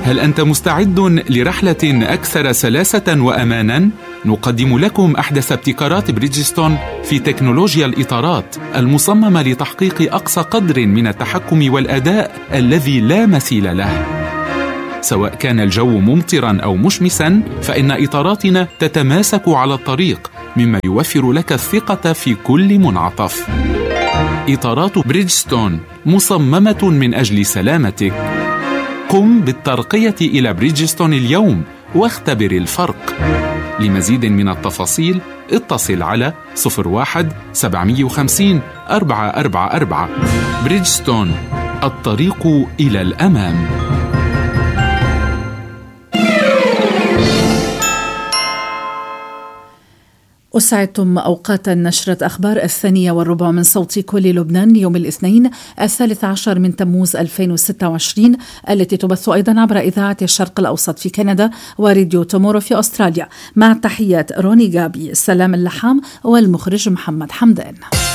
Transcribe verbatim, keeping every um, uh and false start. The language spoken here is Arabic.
هل أنت مستعد لرحلة أكثر سلاسة وأمانا؟ نقدم لكم أحدث ابتكارات بريدجستون في تكنولوجيا الإطارات المصممة لتحقيق أقصى قدر من التحكم والأداء الذي لا مثيل له. سواء كان الجو ممطرا أو مشمسا، فإن إطاراتنا تتماسك على الطريق، مما يوفر لك الثقة في كل منعطف. إطارات بريدجستون مصممة من أجل سلامتك. قم بالترقية إلى بريدجستون اليوم واختبر الفرق. لمزيد من التفاصيل اتصل على صفر واحد سبعمائة وخمسين أربعة أربعة أربعة. بريدجستون، الطريق إلى الأمام. أسعدتم أوقات نشرة أخبار الثانية والربع من صوت كل لبنان يوم الاثنين الثالث عشر من تموز ألفين وستة وعشرين، التي تبث أيضا عبر إذاعة الشرق الأوسط في كندا وراديو تومورو في أستراليا. مع تحيات روني غابي، سلام اللحام والمخرج محمد حمدان.